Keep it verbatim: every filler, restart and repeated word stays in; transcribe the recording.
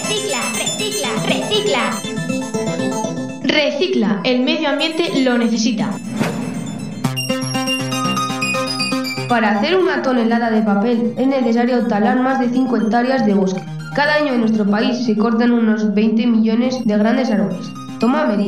Recicla, recicla, recicla. Recicla, el medio ambiente lo necesita. Para hacer una tonelada de papel es necesario talar más de cinco hectáreas de bosque. Cada año en nuestro país se cortan unos veinte millones de grandes árboles. Toma medidas.